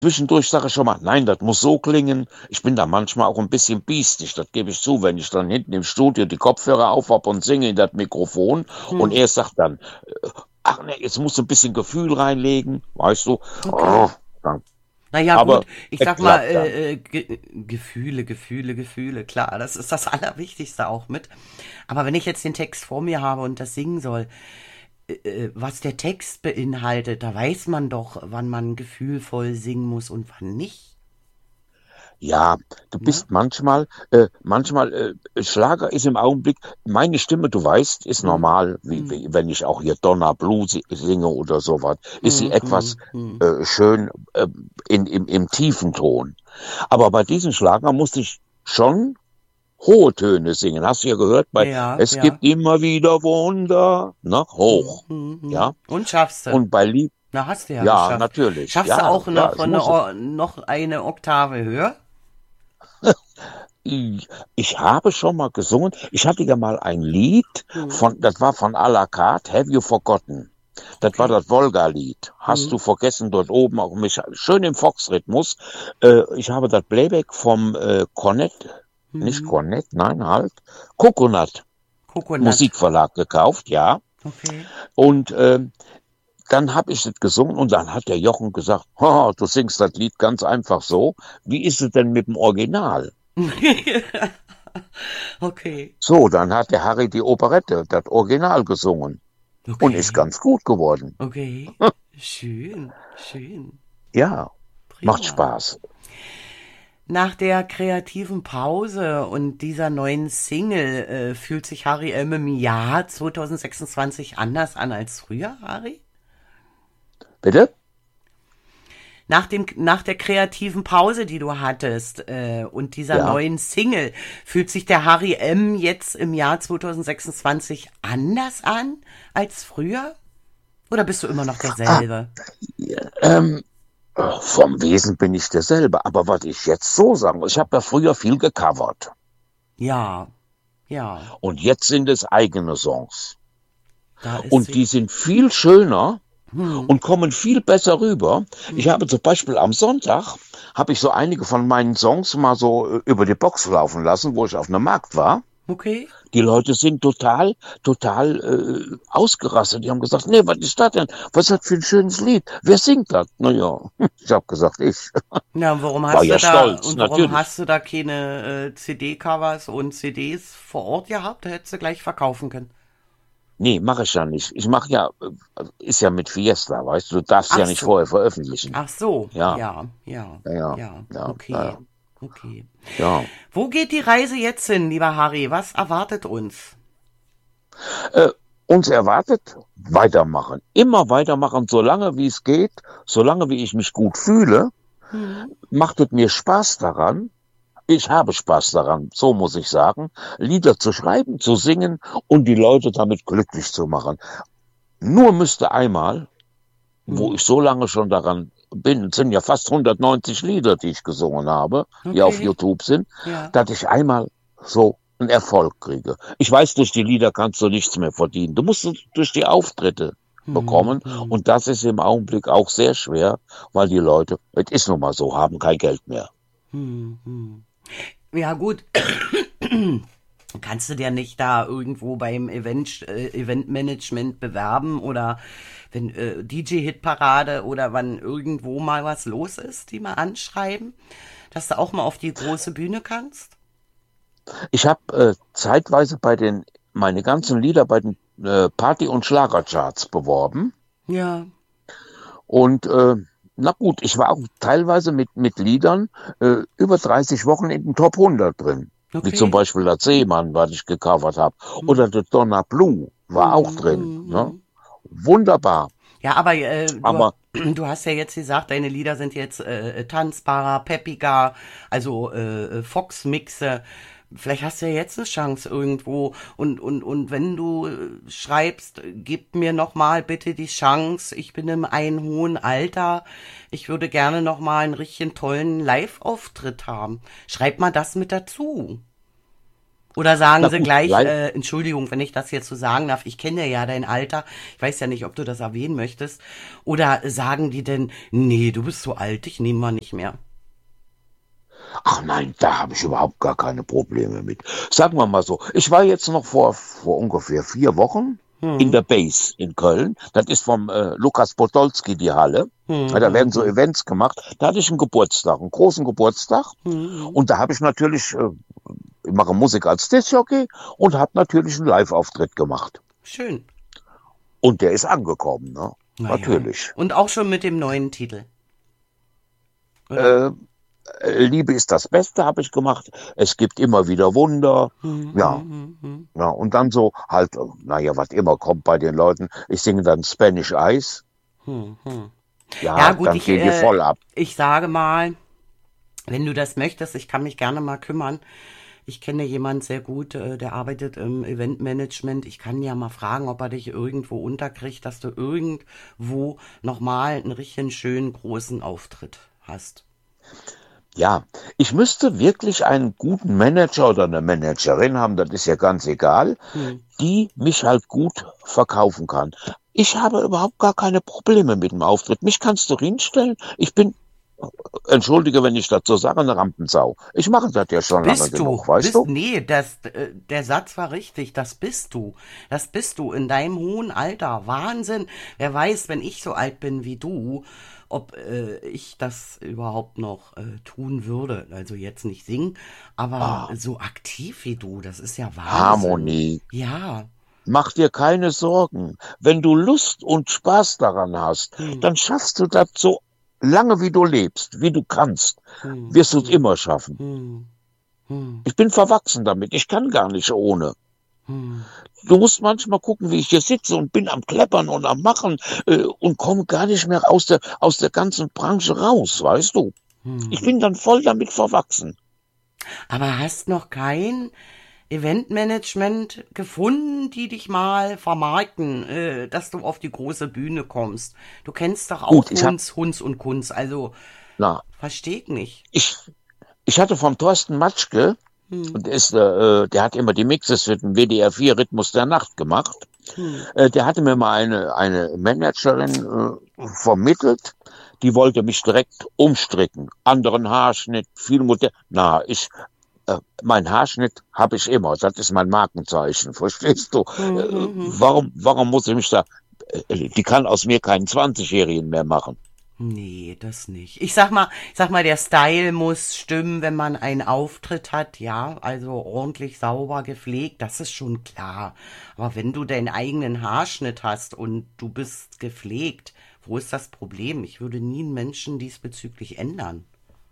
Zwischendurch sage ich schon mal, nein, das muss so klingen. Ich bin da manchmal auch ein bisschen biestig, das gebe ich zu, wenn ich dann hinten im Studio die Kopfhörer auf habe und singe in das Mikrofon und Hm. er sagt dann, ach ne, jetzt musst du ein bisschen Gefühl reinlegen, weißt du. Okay. Oh, dann, Naja, gut, aber ich es sag mal, klappt dann. Gefühle, klar, das ist das Allerwichtigste auch mit. Aber wenn ich jetzt den Text vor mir habe und das singen soll, was der Text beinhaltet, da weiß man doch, wann man gefühlvoll singen muss und wann nicht, Ja, du ne? bist Schlager ist im Augenblick, meine Stimme, du weißt, ist Hm, normal, hm, wenn ich auch hier Donna Blue singe oder sowas, ist sie hm, etwas hm, hm. schön im tiefen Ton. Aber bei diesem Schlager musste ich schon hohe Töne singen. Hast du ja gehört, Ja, es ja. gibt immer wieder Wunder, ne, Hm, hoch, hm, hm. ja. Und schaffst du. Und bei Lieb, Na, hast du ja ja, geschafft. natürlich, Schaffst du ja, auch ja, noch ich muss es. noch eine Oktave höher? Ich habe schon mal gesungen. Ich hatte ja mal ein Lied Hm, das war von à la carte, Have You Forgotten? Das war okay. das Wolga-Lied. Hast Hm, du vergessen, dort oben auch mich, schön im Fox-Rhythmus. Ich habe das Playback vom Cornett, nicht hm. Cornett, nein, halt, Coconut Coconut. Musikverlag gekauft, ja. Okay. Und dann habe ich das gesungen und dann hat der Jochen gesagt, oh, du singst das Lied ganz einfach so. Wie ist es denn mit dem Original? Okay. So, dann hat der Harry die Operette, das Original gesungen und ist Okay. ganz gut geworden. Okay. Schön. Schön. Ja, macht Prima. Spaß. Nach der kreativen Pause und dieser neuen Single fühlt sich Harry M. im Jahr 2026 anders an als früher, Harry? Bitte? Nach der kreativen Pause, die du hattest, und dieser Ja. neuen Single, fühlt sich der Harry M. jetzt im Jahr 2026 anders an als früher? Oder bist du immer noch Ah, derselbe? ähm, vom Wesen bin ich derselbe. Aber was ich jetzt so sagen, ich habe ja früher viel gecovert. Ja, ja, Und jetzt sind es eigene Songs. da ist Und die sie. sind viel schöner Hm, und kommen viel besser rüber. Ich hm, habe zum Beispiel am Sonntag, habe ich so einige von meinen Songs mal so über die Box laufen lassen, wo ich auf einem Markt war. okay. Die Leute sind total ausgerastet. Die haben gesagt, nee, was ist das denn? Was ist das für ein schönes Lied? Wer singt das? Naja, ich habe gesagt, ich. Na, War ja stolz, warum natürlich. hast du da keine CD-Covers und CDs vor Ort gehabt? Da hättest du gleich verkaufen können. Nee, mache ich ja nicht. Ich mache ja, ist ja mit Fiesta, weißt du, du darfst Ach ja nicht so. vorher veröffentlichen. Ach so, Ja, ja, ja, ja, ja, ja, ja, okay, ja. okay. Ja. Wo geht die Reise jetzt hin, lieber Harry? Was erwartet uns? Äh, uns erwartet weitermachen. Immer weitermachen, solange wie es geht, solange wie ich mich gut fühle, Hm, macht es mir Spaß daran. Ich habe Spaß daran, so muss ich sagen, Lieder zu schreiben, zu singen und die Leute damit glücklich zu machen. Nur müsste einmal, wo hm, ich so lange schon daran bin, es sind ja fast 190 Lieder, die ich gesungen habe, die auf okay, YouTube sind, ja. dass ich einmal so einen Erfolg kriege. Ich weiß, durch die Lieder kannst du nichts mehr verdienen. Du musst es durch die Auftritte Hm, bekommen hm, und das ist im Augenblick auch sehr schwer, weil die Leute, es ist nun mal so, haben kein Geld mehr. hm, hm. Ja, gut. Kannst du dir nicht da irgendwo beim Eventmanagement bewerben oder wenn DJ-Hitparade oder wann irgendwo mal was los ist, die mal anschreiben, dass du auch mal auf die große Bühne kannst? Ich habe zeitweise meine ganzen Lieder bei den Party- und Schlagercharts beworben. Ja, Und na gut, ich war auch teilweise mit Liedern über 30 Wochen in den Top 100 drin. Wie zum okay. Beispiel das Seemann, was ich gecovert habe. Hm, Oder der Donna Blue war auch hm, drin. hm, Ne? hm. Wunderbar. Ja, aber Aber du hast ja jetzt gesagt, deine Lieder sind jetzt tanzbarer, peppiger, also Fox-Mixe. Vielleicht hast du ja jetzt eine Chance irgendwo und wenn du schreibst, gib mir noch mal bitte die Chance. Ich bin im einen hohen Alter. Ich würde gerne noch mal einen richtig tollen Live-Auftritt haben. Schreib mal das mit dazu. Oder sagen Na sie gut, gleich, Entschuldigung, wenn ich das jetzt so sagen darf, ich kenne ja dein Alter, ich weiß ja nicht, ob du das erwähnen möchtest. Oder sagen die denn, nee, du bist so alt, ich nehme mal nicht mehr. ach nein, da habe ich überhaupt gar keine Probleme mit. Sagen wir mal so, ich war jetzt noch vor ungefähr 4 Wochen in Hm, der Base in Köln. Das ist vom Lukas Podolski die Halle. Ja, hm, da hm, werden so hm, Events gemacht. Da hatte ich einen Geburtstag, einen großen Geburtstag. hm. Und da habe ich natürlich, ich mache Musik als Diskjockey und habe natürlich einen Live-Auftritt gemacht. Schön. Und der ist angekommen, ne? Naja. Natürlich. Und auch schon mit dem neuen Titel, oder? Äh, Liebe ist das Beste, habe ich gemacht. Es gibt immer wieder Wunder. Hm, Ja, hm, hm, hm, ja. Und dann so halt, naja, was immer kommt bei den Leuten. Ich singe dann Spanish Eyes. hm, hm. Ja, Ja, gut, dann gehen die voll ab. ich sage mal, wenn du das möchtest, ich kann mich gerne mal kümmern. Ich kenne jemand sehr gut, der arbeitet im Eventmanagement. Ich kann ja mal fragen, ob er dich irgendwo unterkriegt, dass du irgendwo nochmal einen richtig schönen großen Auftritt hast. Ja, ich müsste wirklich einen guten Manager oder eine Managerin haben, das ist ja ganz egal, Hm. die mich halt gut verkaufen kann. Ich habe überhaupt gar keine Probleme mit dem Auftritt. Mich kannst du hinstellen. Ich bin, entschuldige, wenn ich das so sage, eine Rampensau. Ich mache das ja schon lange Bist genug, du, weißt du? nee, der Satz war richtig, das bist du. Das bist du in deinem hohen Alter. Wahnsinn. Wer weiß, wenn ich so alt bin wie du, ob ich das überhaupt noch tun würde. Also jetzt nicht singen, aber Ah, so aktiv wie du, das ist ja Wahnsinn. Harmonie. Ja. Mach dir keine Sorgen. Wenn du Lust und Spaß daran hast, Hm, dann schaffst du das so lange, wie du lebst, wie du kannst. hm, Wirst du es hm, immer schaffen. hm, hm, Ich bin verwachsen damit. Ich kann gar nicht ohne. hm, Du musst manchmal gucken, wie ich hier sitze und bin am Kleppern und am Machen und komme gar nicht mehr aus der ganzen Branche raus, weißt du? Ich hm. bin dann voll damit verwachsen. Aber hast noch kein Eventmanagement gefunden, die dich mal vermarkten, dass du auf die große Bühne kommst. Du kennst doch Gut, auch Hunz und Kunz, also na, versteh ich nicht. ich, ich hatte vom Thorsten Matschke, Hm, und der hat immer die Mixes für den WDR 4 Rhythmus der Nacht gemacht. hm, Der hatte mir mal eine Managerin vermittelt, die wollte mich direkt umstricken. Anderen Haarschnitt, viel modern. Na, mein Haarschnitt habe ich immer. Das ist mein Markenzeichen. Verstehst du? hm, hm, hm. Warum muss ich mich da? Die kann aus mir keinen 20-Jährigen mehr machen. Nee, das nicht. Ich sag mal, der Style muss stimmen, wenn man einen Auftritt hat, ja, also ordentlich sauber gepflegt, das ist schon klar. Aber wenn du deinen eigenen Haarschnitt hast und du bist gepflegt, wo ist das Problem? Ich würde nie einen Menschen diesbezüglich ändern.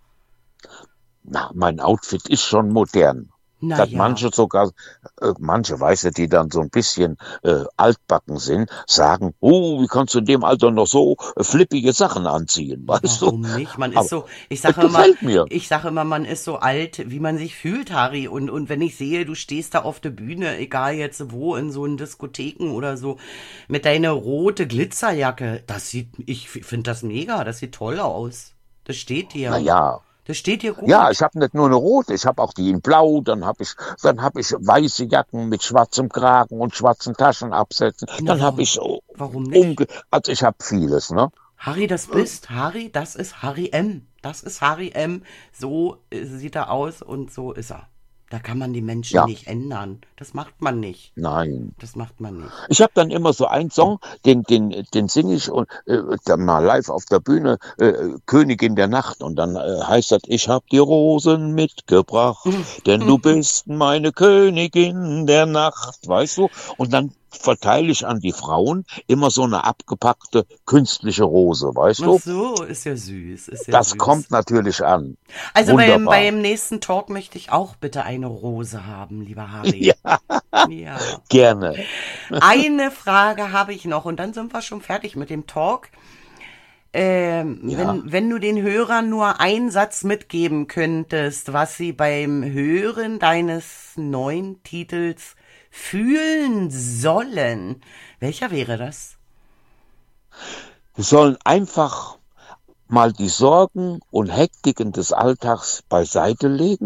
Na, mein Outfit ist schon modern. Dass Naja, manche, weißt du, die dann so ein bisschen altbacken sind, sagen, oh, wie kannst du in dem Alter noch so flippige Sachen anziehen, na, weißt du? warum nicht? Man ist Aber so, es gefällt mir. ich sage immer, man ist so alt, wie man sich fühlt, Harry. Und wenn ich sehe, du stehst da auf der Bühne, egal jetzt wo, in so einen Diskotheken oder so, mit deiner rote Glitzerjacke, ich finde das mega, das sieht toll aus. Das steht dir. Naja, Das steht dir ja, gut. ich habe nicht nur eine rote, ich habe auch die in Blau, dann hab ich weiße Jacken mit schwarzem Kragen und schwarzen Taschenabsätzen, Na, dann habe ich so warum nicht? also ich habe vieles, ne? Harry, das ist Harry M. Das ist Harry M. So sieht er aus und so ist er. Da kann man die Menschen Ja, nicht ändern. Das macht man nicht. nein. Das macht man nicht. Ich habe dann immer so einen Song, den singe ich und dann mal live auf der Bühne, Königin der Nacht. Und dann heißt das, ich hab die Rosen mitgebracht, denn du bist meine Königin der Nacht, weißt du? Und dann verteile ich an die Frauen immer so eine abgepackte künstliche Rose, weißt Ach du? so, ist ja süß, ist ja Das süß. kommt natürlich an. Also Wunderbar. beim nächsten Talk möchte ich auch bitte eine Rose haben, lieber Harry. Ja, Ja. gerne. Eine Frage habe ich noch und dann sind wir schon fertig mit dem Talk. Ja. Wenn du den Hörern nur einen Satz mitgeben könntest, was sie beim Hören deines neuen Titels fühlen sollen, welcher wäre das? Wir sollen einfach mal die Sorgen und Hektiken des Alltags beiseite legen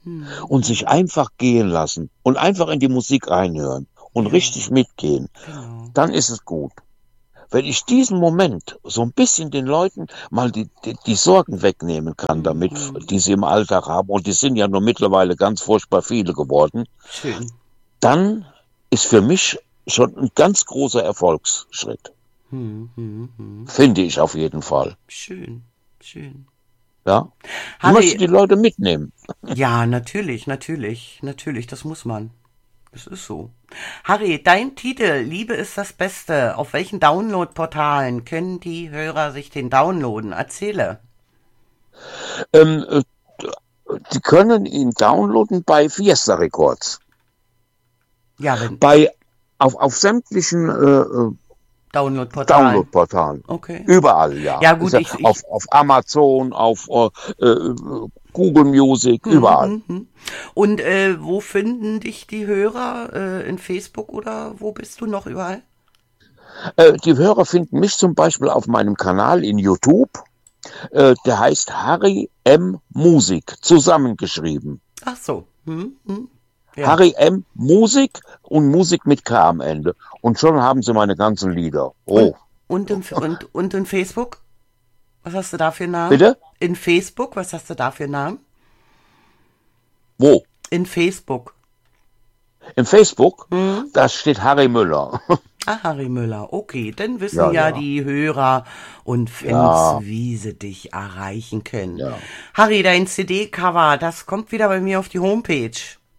und sich einfach gehen lassen und einfach in die Musik reinhören und Ja, richtig mitgehen, genau. dann ist es gut. Wenn ich diesen Moment so ein bisschen den Leuten mal die Sorgen wegnehmen kann damit, Mhm. die sie im Alltag haben, und die sind ja nur mittlerweile ganz furchtbar viele geworden, Schön. dann ist für mich schon ein ganz großer Erfolgsschritt. Finde ich auf jeden Fall. Schön. Schön. Ja? Ich möchte Harry, die Leute mitnehmen. ja, natürlich, natürlich, natürlich, das muss man. Das ist so. Harry, dein Titel, Liebe ist das Beste. Auf welchen Download-Portalen können die Hörer sich den downloaden? Erzähle. Ähm, äh, die können ihn downloaden bei Fiesta Records. Ja, wenn Bei, auf sämtlichen Download-Portalen. Download-Portalen. Okay. Überall, ja. Ja, Ist gut, ja ich. auf Amazon, auf Google Music, überall. Und wo finden dich die Hörer? In Facebook oder wo bist du noch überall? Die Hörer finden mich zum Beispiel auf meinem Kanal in YouTube. Der heißt Harry M. Musik, zusammengeschrieben. Ach so. Ja. Harry M. Musik und Musik mit K am Ende. Und schon haben sie meine ganzen Lieder. Und, Oh, und in Facebook? Was hast du da für Namen? bitte? In Facebook, was hast du da für Namen? Wo? In Facebook. Im Facebook? Da steht Harry Müller. Ah, Harry Müller. Okay, dann wissen Ja, ja ja, die Hörer und Fans, ja, wie sie dich erreichen können. ja. Harry, dein CD-Cover, das kommt wieder bei mir auf die Homepage.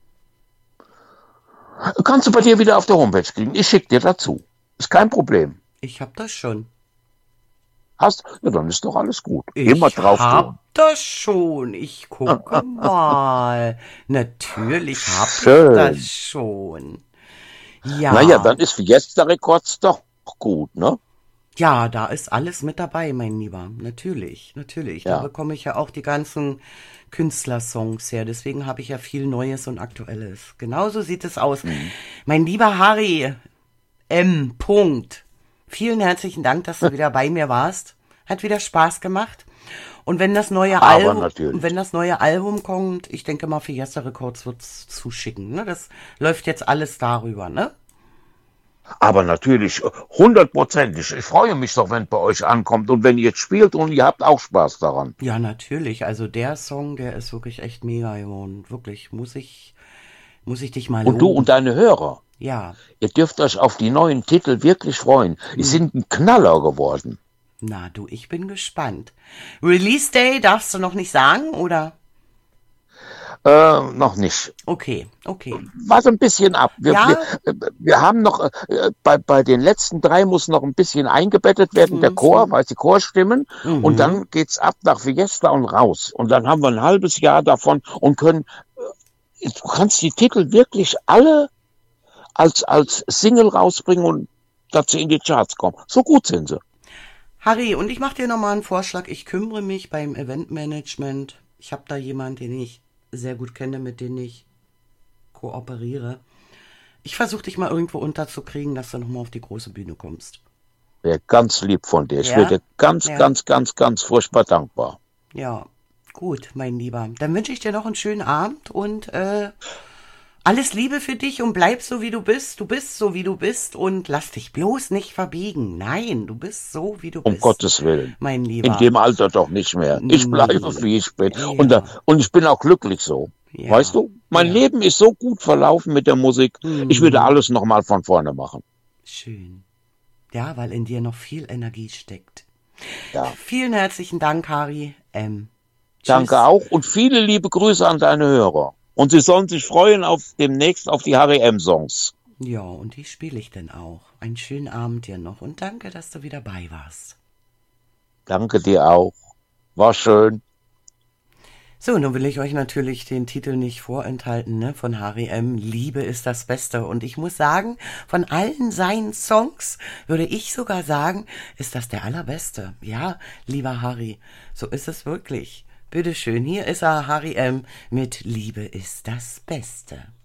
Kannst du bei dir wieder auf der Homepage kriegen. Ich schicke dir dazu. Ist kein Problem. Ich hab das schon. Hast? Ja, dann ist doch alles gut. Immer Ich drauf hab tun. das schon. Ich gucke mal. Natürlich hab ich das Schön. schon. Naja, Ja, dann ist Fiesta Records doch gut, ne? ja, da ist alles mit dabei, mein Lieber. Natürlich, natürlich. Da Ja. bekomme ich ja auch die ganzen Künstlersongs her. Deswegen habe ich ja viel Neues und Aktuelles. Genauso sieht es aus. Mein lieber Harry M. Punkt. Vielen herzlichen Dank, dass du wieder bei mir warst. Hat wieder Spaß gemacht. Und wenn das neue Aber Album, wenn natürlich. das neue Album kommt, ich denke mal, Fiesta Records wird's zuschicken. Ne? Das läuft jetzt alles darüber, ne? Aber natürlich, hundertprozentig. Ich freue mich doch, wenn es bei euch ankommt und wenn ihr jetzt spielt und ihr habt auch Spaß daran. Ja, natürlich. Also der Song, der ist wirklich echt mega geworden. Wirklich, muss ich dich mal Und du loben. und deine Hörer, Ja. ihr dürft euch auf die neuen Titel wirklich freuen. Die sind ein Knaller geworden. Na du, ich bin gespannt. Release Day darfst du noch nicht sagen, oder? Noch nicht. Okay, okay. Warte ein bisschen ab. Ja? Wir haben noch, bei den letzten drei muss noch ein bisschen eingebettet werden, der Chor, weil die Chorstimmen. Und dann geht's ab nach Fiesta und raus. Und dann haben wir ein halbes Jahr davon und können, du kannst die Titel wirklich alle als Single rausbringen und dass sie in die Charts kommen. So gut sind sie. Harry, und ich mache dir nochmal einen Vorschlag. Ich kümmere mich beim Eventmanagement. Ich habe da jemanden, den ich sehr gut kenne, mit dem ich kooperiere. Ich versuche dich mal irgendwo unterzukriegen, dass du nochmal auf die große Bühne kommst. Wäre ganz lieb von dir. Ich wäre Ja? dir ganz, Ja. ganz, ganz, ganz furchtbar dankbar. Ja. Gut, mein Lieber. Dann wünsche ich dir noch einen schönen Abend und alles Liebe für dich und bleib so, wie du bist. Du bist so, wie du bist und lass dich bloß nicht verbiegen. Nein, du bist so, wie du Um bist, Gottes Willen. mein In Lieber. dem Alter doch nicht mehr. Ich bleibe, wie ich bin. Und, Ja, und ich bin auch glücklich so. ja, Weißt du, mein ja. Leben ist so gut verlaufen mit der Musik. Ich würde alles nochmal von vorne machen. Schön. Ja, weil in dir noch viel Energie steckt. Ja. Vielen herzlichen Dank, Harry. Danke Tschüss. auch und viele liebe Grüße an deine Hörer. Und sie sollen sich freuen demnächst auf die Harry M. Songs. Ja, und die spiele ich dann auch. Einen schönen Abend dir noch und danke, dass du wieder bei warst. Danke dir auch. War schön. So, nun will ich euch natürlich den Titel nicht vorenthalten, ne, von Harry M. Liebe ist das Beste. Und ich muss sagen, von allen seinen Songs würde ich sogar sagen, ist das der allerbeste. Ja, lieber Harry, so ist es wirklich. Bitteschön, hier ist er, Harry M. mit Liebe ist das Beste.